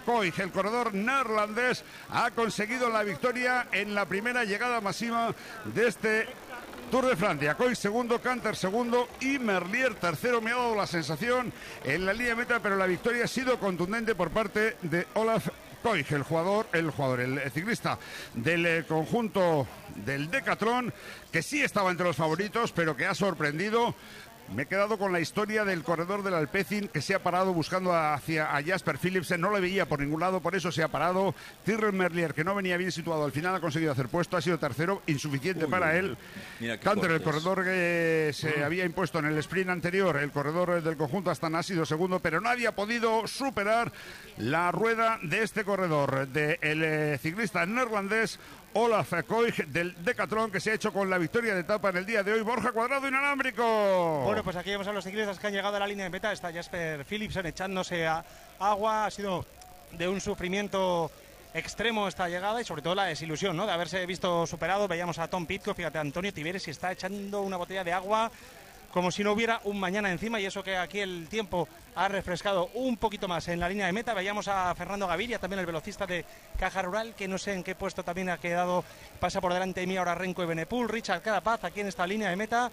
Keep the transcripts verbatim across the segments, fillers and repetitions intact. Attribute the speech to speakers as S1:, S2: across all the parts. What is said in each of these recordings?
S1: Koig. El corredor neerlandés ha conseguido la victoria en la primera llegada masiva de este Tour de Francia. Koig segundo, Canter segundo y Merlier tercero. Me ha dado la sensación en la línea de meta, pero la victoria ha sido contundente por parte de Olaf Koig, el jugador, el jugador, el ciclista del eh, conjunto del Decathlon, que sí estaba entre los favoritos, pero que ha sorprendido. Me he quedado con la historia del corredor del Alpecin, que se ha parado buscando hacia a Jasper Philipsen, no le veía por ningún lado, por eso se ha parado. Tyrrell Merlier, que no venía bien situado, al final ha conseguido hacer puesto, ha sido tercero, insuficiente Uy, para él. Canter, el corredor que se uh. había impuesto en el sprint anterior, el corredor del conjunto Astana, ha sido segundo, pero nadie ha podido superar la rueda de este corredor, del de ciclista neerlandés Olaf Koig del Decathlon, que se ha hecho con la victoria de etapa en el día de hoy. Borja Cuadrado, inalámbrico.
S2: Bueno, pues aquí vemos a los ciclistas que han llegado a la línea de meta. Está Jasper Philipsen echándose a agua. Ha sido de un sufrimiento extremo esta llegada y sobre todo la desilusión, ¿no?, de haberse visto superado. Veíamos a Tom Pitcock, fíjate, Antonio Tiberes, y está echando una botella de agua como si no hubiera un mañana encima, y eso que aquí el tiempo ha refrescado un poquito más en la línea de meta. Veíamos a Fernando Gaviria, también el velocista de Caja Rural, que no sé en qué puesto también ha quedado, pasa por delante de mí ahora Renko y Benepul. Richard Carapaz aquí en esta línea de meta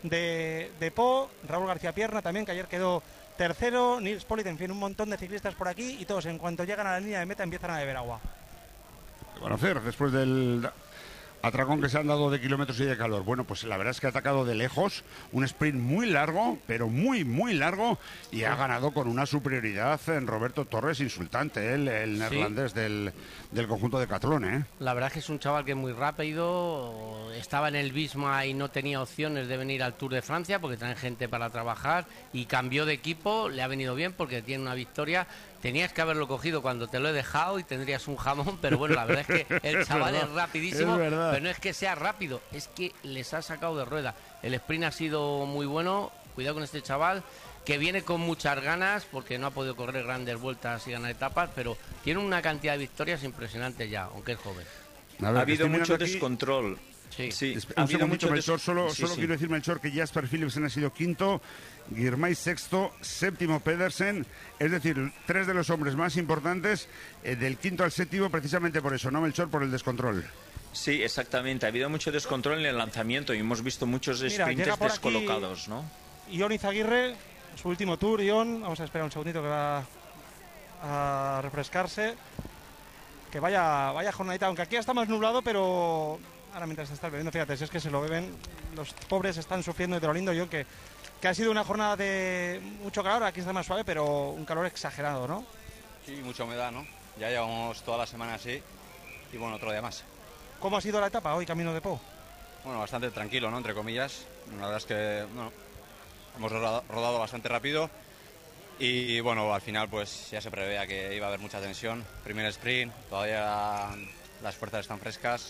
S2: de, de Po, Raúl García Pierna también, que ayer quedó tercero, Nils Politt, en fin, un montón de ciclistas por aquí, y todos en cuanto llegan a la línea de meta empiezan a beber agua.
S1: ¿Qué van a hacer después del atracón que se han dado de kilómetros y de calor? Bueno, pues la verdad es que ha atacado de lejos, un sprint muy largo, pero muy, muy largo, y ha ganado con una superioridad en Roberto Torres insultante, el, el neerlandés sí. del, del conjunto de Decathlon, ¿eh?
S3: La verdad es que es un chaval que es muy rápido, estaba en el Visma y no tenía opciones de venir al Tour de Francia porque traen gente para trabajar, y cambió de equipo, le ha venido bien porque tiene una victoria. Tenías que haberlo cogido cuando te lo he dejado y tendrías un jamón, pero bueno, la verdad es que el chaval es, es rapidísimo, es pero no es que sea rápido, es que les ha sacado de rueda. El sprint ha sido muy bueno, cuidado con este chaval, que viene con muchas ganas porque no ha podido correr grandes vueltas y ganar etapas, pero tiene una cantidad de victorias impresionantes ya, aunque es joven.
S4: Ver, ha habido mucho aquí descontrol.
S1: Sí, sí. Un ha habido mucho Melchor, des... solo, sí, solo sí. quiero decir, Melchor, que Jasper Philipsen ha sido quinto, Girmay sexto, séptimo Pedersen, es decir, tres de los hombres más importantes, eh, del quinto al séptimo, precisamente por eso, ¿no, Melchor? Por el descontrol.
S4: Sí, exactamente, ha habido mucho descontrol en el lanzamiento y hemos visto muchos sprinters descolocados, ¿no?
S2: Ion Izaguirre, su último tour, Ion, vamos a esperar un segundito que va a refrescarse, que vaya, vaya jornadita, aunque aquí está más nublado, pero ahora mientras se está bebiendo, fíjate, si es que se lo beben, los pobres están sufriendo de lo lindo. Yo que, que ha sido una jornada de mucho calor, aquí está más suave, pero un calor exagerado, ¿no?
S5: Sí, mucha humedad, ¿no? Ya llevamos toda la semana así y bueno, otro día más.
S2: ¿Cómo ha sido la etapa hoy, camino de Po?
S5: Bueno, bastante tranquilo, ¿no?, entre comillas. La verdad es que, bueno, hemos rodado, rodado bastante rápido y bueno, al final pues ya se preveía que iba a haber mucha tensión. Primer sprint, todavía las fuerzas están frescas.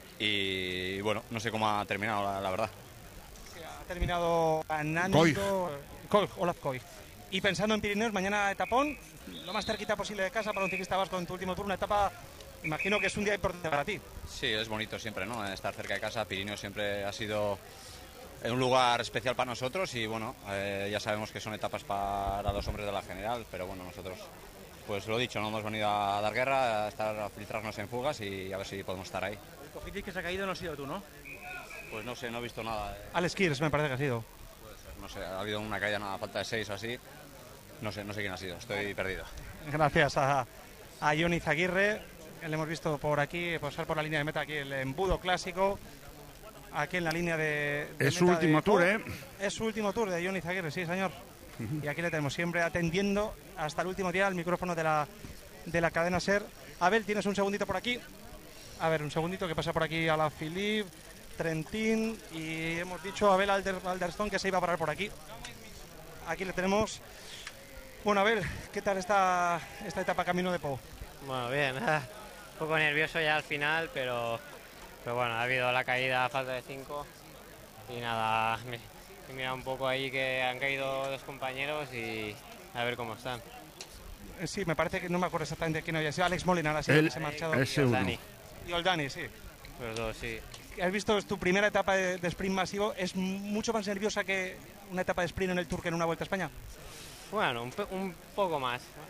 S5: Y bueno, no sé cómo ha terminado, la, la verdad.
S2: Ha terminado ganando Koig, Olaf Koig. Y pensando en Pirineos, mañana etapón, lo más cerquita posible de casa para un ciclista vasco en tu último turno, una etapa, imagino que es un día importante para ti.
S5: Sí, es bonito siempre, ¿no?, estar cerca de casa. Pirineos siempre ha sido un lugar especial para nosotros y bueno, eh, ya sabemos que son etapas para los hombres de la general, pero bueno, nosotros, pues lo dicho, no hemos venido a dar guerra, a, estar, a filtrarnos en fugas y a ver si podemos estar ahí.
S2: Cogitis que se ha caído no ha sido tú, ¿no?
S5: Pues no sé, no he visto nada. Eh.
S2: Alex Kirs me parece que ha sido.
S5: Puede ser, no sé, ha habido una caída a falta de seis o así. No sé, no sé quién ha sido, estoy perdido.
S2: Gracias a, a Ion Izaguirre, le hemos visto por aquí, pasar por la línea de meta, aquí el embudo clásico, aquí en la línea de, de
S1: Es su último
S2: de,
S1: tour, ¿eh?
S2: Es su último tour de Ion Izaguirre, sí, señor. Uh-huh. Y aquí le tenemos siempre atendiendo hasta el último día al micrófono de la, de la cadena SER. Abel, ¿tienes un segundito por aquí? A ver, un segundito que pasa por aquí a la Philippe, Trentín, y hemos dicho a Abel Alder, Alderstone que se iba a parar por aquí. Aquí le tenemos. Bueno, Abel, ¿qué tal está esta etapa camino de Po?
S6: Bueno, bien, un poco nervioso ya al final, pero, pero bueno, ha habido la caída a falta de cinco y nada, he mirado un poco ahí que han caído dos compañeros y a ver cómo están.
S2: Sí, me parece que no me acuerdo exactamente quién había sido. Alex Molinar ha sido el que se ha marchado.
S1: Ese uno.
S2: Y Oldani, sí.
S6: Los dos, sí.
S2: Has visto, es tu primera etapa de, de sprint masivo. ¿Es mucho más nerviosa que una etapa de sprint en el Tour que en una Vuelta a España?
S6: Bueno, un, un poco más.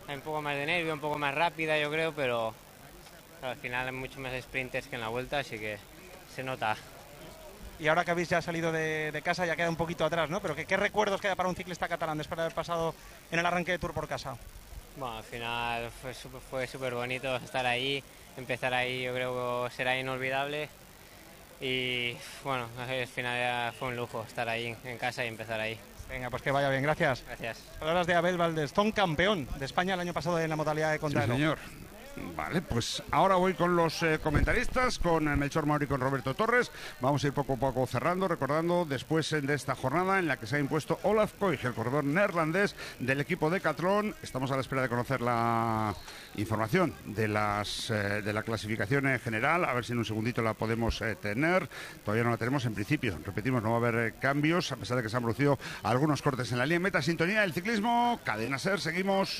S6: hay un poco más de nervio, un poco más rápida, yo creo, pero, pero al final hay mucho más sprinters que en la vuelta, así que se nota.
S2: Y ahora que habéis ya salido de, de casa, ya queda un poquito atrás, ¿no? Pero ¿qué, qué recuerdos queda para un ciclista catalán después de haber pasado en el arranque de Tour por casa?
S6: Bueno, al final fue súper fue súper bonito estar ahí, empezar ahí, yo creo que será inolvidable. Y bueno, al final ya fue un lujo estar ahí en casa y empezar ahí.
S2: Venga, pues que vaya bien, gracias.
S6: Gracias.
S2: Palabras de Abel Valdestón, campeón de España el año pasado en la modalidad de contrarreloj.
S1: Sí, señor. Vale, pues ahora voy con los eh, comentaristas, con eh, Melchor Mauri y con Roberto Torres. Vamos a ir poco a poco cerrando, recordando después eh, de esta jornada en la que se ha impuesto Olaf Koig, el corredor neerlandés del equipo Decathlon. Estamos a la espera de conocer la información de las eh, de la clasificación en general, a ver si en un segundito la podemos eh, tener. Todavía no la tenemos en principio, repetimos, no va a haber eh, cambios, a pesar de que se han producido algunos cortes en la línea meta. Sintonía del ciclismo, Cadena SER, seguimos.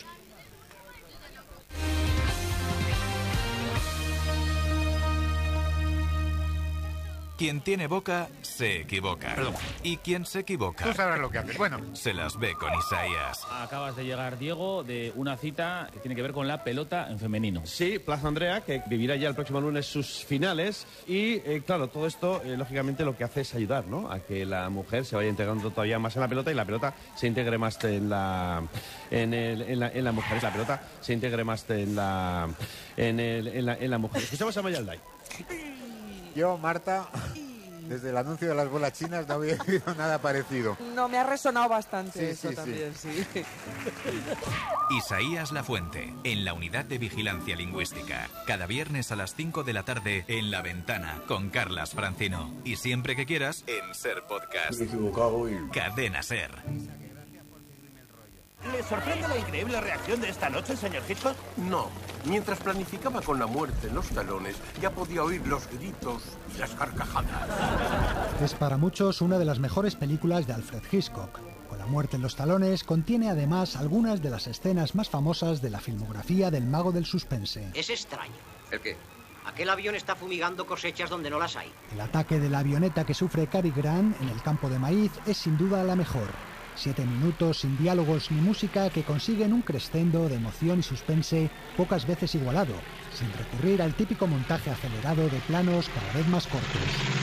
S7: Quien tiene boca, se equivoca.
S8: Perdón.
S7: Y quien se equivoca...
S8: Tú sabrás lo que haces. Bueno.
S7: Se las ve con Isaías.
S9: Acabas de llegar, Diego, de una cita que tiene que ver con la pelota en femenino.
S10: Sí, Plaza Andrea, que vivirá ya el próximo lunes sus finales. Y, eh, claro, todo esto, eh, lógicamente, lo que hace es ayudar, ¿no?, a que la mujer se vaya integrando todavía más en la pelota y la pelota se integre más en la... En, el, en, la, en la mujer. La pelota se integre más en la... En, el, en, la, en la mujer. Escuchamos a Mayalday.
S8: Yo, Marta, desde el anuncio de las bolas chinas no había oído nada parecido.
S11: No, me ha resonado bastante
S8: Sí,
S11: eso
S8: sí,
S11: también, sí. sí.
S7: Isaías Lafuente, en la Unidad de Vigilancia Lingüística. Cada viernes a las cinco de la tarde en La Ventana, con Carlas Francino. Y siempre que quieras, en SER Podcast.
S12: Me he equivocado y...
S7: Cadena SER.
S13: ¿Le sorprende la increíble reacción de esta noche, señor Hitchcock?
S14: No. Mientras planificaba con la muerte en los talones, ya podía oír los gritos y las carcajadas.
S15: Es para muchos una de las mejores películas de Alfred Hitchcock. Con la muerte en los talones, contiene además algunas de las escenas más famosas de la filmografía del mago del suspense.
S16: Es extraño. ¿El qué? Aquel avión está fumigando cosechas donde no las hay.
S15: El ataque de la avioneta que sufre Cary Grant en el campo de maíz es sin duda la mejor. Siete minutos sin diálogos ni música que consiguen un crescendo de emoción y suspense pocas veces igualado, sin recurrir al típico montaje acelerado de planos cada vez más cortos.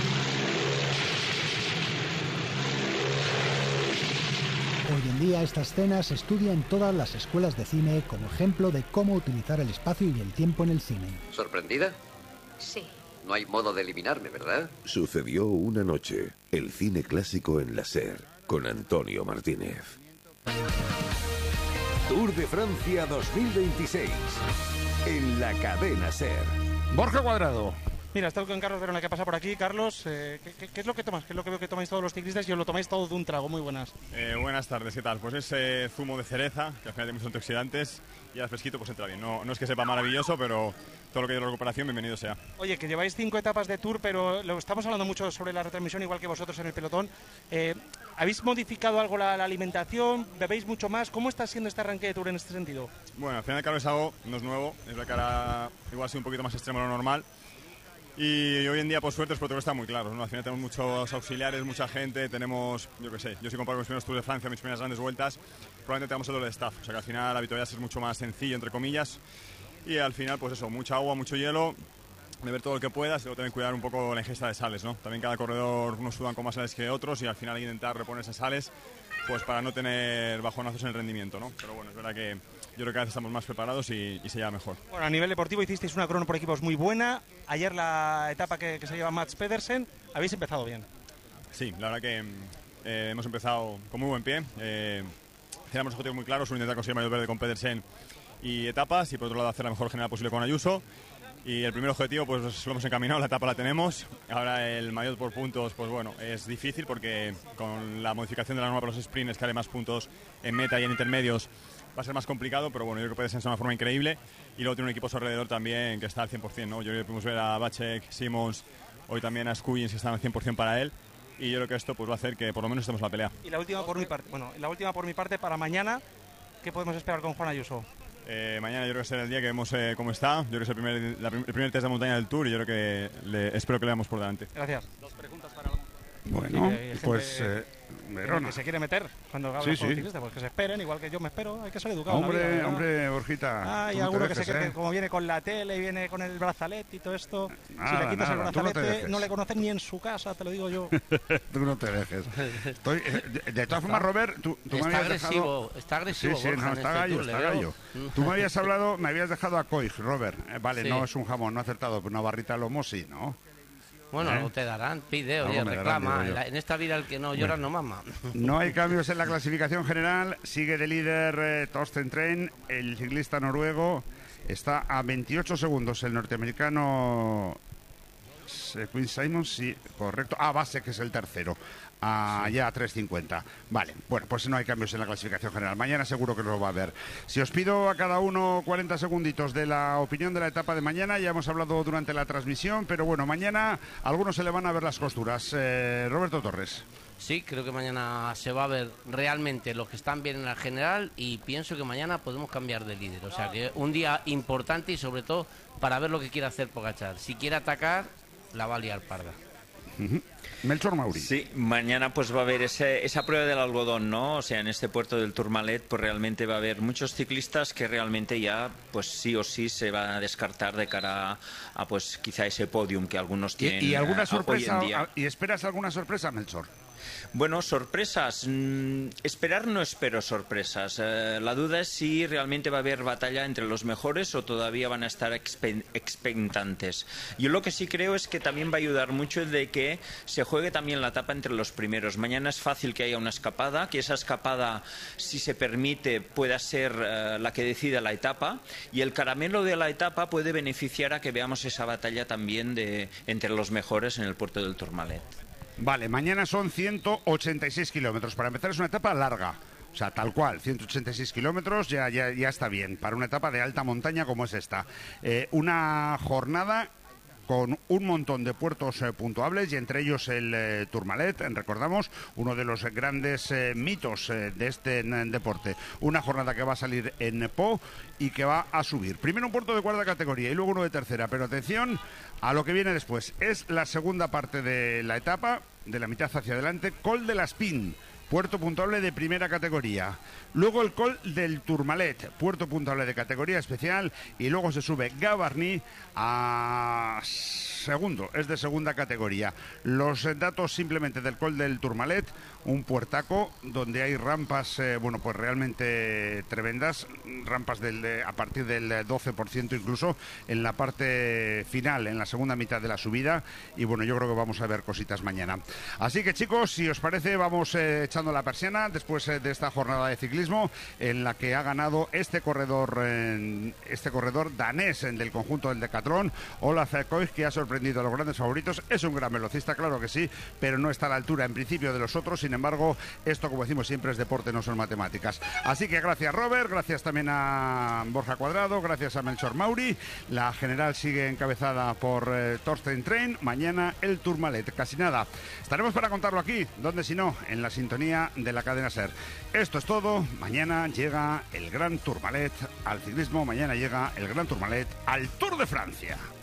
S15: Hoy en día esta escena se estudia en todas las escuelas de cine como ejemplo de cómo utilizar el espacio y el tiempo en el cine.
S17: ¿Sorprendida?
S16: Sí.
S17: No hay modo de eliminarme, ¿verdad?
S18: Sucedió una noche. El cine clásico en la SER. Con Antonio Martínez.
S19: Tour de Francia dos mil veintiséis. En la cadena SER.
S1: Borja Cuadrado.
S2: Mira, estoy con Carlos Verona, que pasa por aquí. Carlos, eh, ¿qué, qué, ¿qué es lo que tomas? ¿Qué es lo que veo que tomáis todos los ciclistas y os lo tomáis todo de un trago? Muy buenas.
S20: Eh, buenas tardes, ¿qué tal? Pues es eh, zumo de cereza, que al final tiene muchos antioxidantes, y al fresquito pues entra bien. No, no es que sepa maravilloso, pero todo lo que es la recuperación, bienvenido sea.
S2: Oye, que lleváis cinco etapas de Tour, pero lo estamos hablando mucho sobre la retransmisión, igual que vosotros en el pelotón. Eh, ¿Habéis modificado algo la, la alimentación? ¿Bebéis mucho más? ¿Cómo está siendo este arranque de Tour en este sentido?
S20: Bueno, al final de cabo es algo, no es nuevo, es la cara igual ha sido un poquito más extremo de lo normal. Y hoy en día, por suerte, los protocolos están muy claros, ¿no? Al final tenemos muchos auxiliares, mucha gente, tenemos, yo qué sé, yo si comparo con mis primeros Tours de Francia, mis primeras grandes vueltas, probablemente tengamos el doble de staff. O sea que al final la habitualidad es mucho más sencillo, entre comillas, y al final, pues eso, mucha agua, mucho hielo, beber todo lo que puedas y luego también cuidar un poco la ingesta de sales, ¿no? También cada corredor, unos sudan con más sales que otros y al final hay que intentar reponer esas sales, pues para no tener bajonazos en el rendimiento, ¿no? Pero bueno, es verdad que yo creo que cada vez estamos más preparados y, y se lleva mejor.
S2: Bueno, a nivel deportivo hicisteis una crono por equipos muy buena. Ayer la etapa que, que se lleva Mats Pedersen, habéis empezado bien.
S20: Sí, la verdad que eh, hemos empezado con muy buen pie. Eh, teníamos objetivos muy claros, uno intentar conseguir mayor verde con Pedersen y etapas, y por otro lado hacer la mejor general posible con Ayuso. Y el primer objetivo pues lo hemos encaminado, la etapa la tenemos. Ahora el maillot por puntos, pues bueno, es difícil porque con la modificación de la norma para los sprints, que haré más puntos en meta y en intermedios, va a ser más complicado, pero bueno, yo creo que puede ser de una forma increíble. Y luego tiene un equipo a su alrededor también que está al cien por cien, ¿no? Yo creo que pudimos ver a Bacek, Simons, hoy también a Skujins, que están al cien por cien para él. Y yo creo que esto pues va a hacer que por lo menos estemos en la pelea.
S2: Y la última por mi parte, bueno, la última por mi parte para mañana, ¿qué podemos esperar con Juan Ayuso?
S20: Eh, mañana yo creo que será el día que vemos eh, cómo está. Yo creo que es el primer, la, el primer test de montaña del Tour y yo creo que le, espero que le damos por delante.
S2: Gracias.
S1: Dos preguntas para la... Bueno, sí, pues eh, Verona.
S2: Que se quiere meter cuando hablas
S1: Sí,
S2: con
S1: sí.
S2: ciclistas, pues que se esperen, igual que yo me espero, hay que ser educado.
S1: Hombre,
S2: en la vida,
S1: hombre, Borjita.
S2: Hay
S1: tú no te
S2: alguno que
S1: dejes,
S2: se cree
S1: ¿eh?
S2: que como viene con la tele y viene con el brazalete y todo esto, si
S1: Nada,
S2: le quitas
S1: nada,
S2: el
S1: tú no te
S2: brazalete
S1: dejes.
S2: no le conocen ni en su casa, te lo digo yo.
S1: Tú no te dejes. Estoy, eh, de, de todas formas, Robert, tú, tú
S3: Está
S1: me habías
S3: agresivo,
S1: dejado...
S3: está agresivo,
S1: Sí, sí,
S3: Borja,
S1: no,
S3: en
S1: está
S3: este
S1: gallo,
S3: tour,
S1: está
S3: le veo.
S1: gallo. Tú me habías hablado, me habías dejado a Coig, Robert. Eh, vale,
S3: Sí.
S1: no es un jamón, no ha acertado, pero una barrita de lomo sí, ¿no?
S3: Bueno,
S1: ¿Eh?
S3: algo te darán, pide,
S1: Algo
S3: oye,
S1: me darán,
S3: reclama.
S1: digo yo.
S3: En, la- en esta vida el que no llora
S1: Bueno.
S3: no mama.
S1: No hay cambios en la clasificación general. Sigue de líder eh, Torsten Train, el ciclista noruego. Está a veintiocho segundos el norteamericano eh, Quinn Simons, sí, correcto. Ah, Base, que es el tercero. Ah, ya a tres cincuenta. Vale, bueno, pues no hay cambios en la clasificación general. Mañana seguro que lo va a haber. Si os pido a cada uno cuarenta segunditos de la opinión de la etapa de mañana, ya hemos hablado durante la transmisión, pero bueno, mañana a algunos se le van a ver las costuras. Eh, Roberto Torres.
S3: Sí, creo que mañana se va a ver realmente los que están bien en la general y pienso que mañana podemos cambiar de líder. O sea, que un día importante y sobre todo para ver lo que quiere hacer Pogačar. Si quiere atacar, la va a liar parda.
S1: Uh-huh. Melchor Mauri.
S4: Sí, mañana pues va a haber ese, esa prueba del algodón, ¿no? O sea, en este puerto del Tourmalet pues realmente va a haber muchos ciclistas que realmente ya pues sí o sí se van a descartar de cara a, a, pues quizá ese podium que algunos tienen.
S1: ¿Y, y alguna
S4: eh,
S1: sorpresa?
S4: hoy en día.
S1: ¿Y esperas alguna sorpresa, Melchor?
S4: Bueno, sorpresas. Mm, esperar no espero sorpresas. Eh, la duda es si realmente va a haber batalla entre los mejores o todavía van a estar expe- expectantes. Yo lo que sí creo es que también va a ayudar mucho el de que se juegue también la etapa entre los primeros. Mañana es fácil que haya una escapada, que esa escapada, si se permite, pueda ser eh, la que decida la etapa, y el caramelo de la etapa puede beneficiar a que veamos esa batalla también de entre los mejores en el puerto del Tourmalet.
S1: Vale, mañana son ciento ochenta y seis kilómetros. Para empezar es una etapa larga. O sea, tal cual, ciento ochenta y seis kilómetros ya, ya, ya está bien para una etapa de alta montaña como es esta. Eh, una jornada con un montón de puertos eh, puntuables y entre ellos el eh, Tourmalet, recordamos, uno de los grandes eh, mitos eh, de este eh, deporte. Una jornada que va a salir en Po y que va a subir. Primero un puerto de cuarta categoría y luego uno de tercera, pero atención a lo que viene después. Es la segunda parte de la etapa, de la mitad hacia adelante, Col de la Espín, puerto puntuable de primera categoría. Luego el Col del Tourmalet, puerto puntuable de categoría especial, y luego se sube Gavarnie a segundo, es de segunda categoría. Los eh, datos simplemente del Col del Tourmalet, un puertaco donde hay rampas, eh, bueno, pues realmente tremendas, rampas del, eh, a partir del doce por ciento incluso en la parte final, en la segunda mitad de la subida, y bueno, yo creo que vamos a ver cositas mañana. Así que chicos, si os parece, vamos eh, echando la persiana después eh, de esta jornada de ciclismo en la que ha ganado este corredor eh, este corredor danés eh, del conjunto del Decatlón, Olaf Koig, que ha sorprendido a los grandes favoritos. Es un gran velocista, claro que sí, pero no está a la altura en principio de los otros. Sin embargo, esto, como decimos siempre, es deporte, no son matemáticas. Así que gracias Robert, gracias también a Borja Cuadrado, gracias a Melchor Mauri. La general sigue encabezada por eh, Torsten Train. Mañana el Tourmalet, casi nada. Estaremos para contarlo aquí, donde si no, en la sintonía de la cadena SER. Esto es todo. Mañana llega el Gran Tourmalet al ciclismo. Mañana llega el Gran Tourmalet al Tour de Francia.